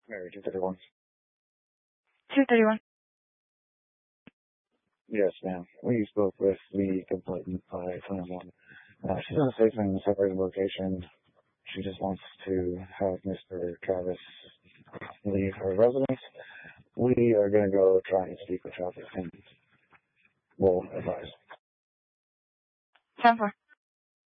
Mary, 231. 231. Yes, ma'am. We spoke with the complainant by phone one. She's in a safe and separated location. She just wants to have Mr. Travis leave her residence. We are going to go try and speak with Travis and we'll advise. 10-4.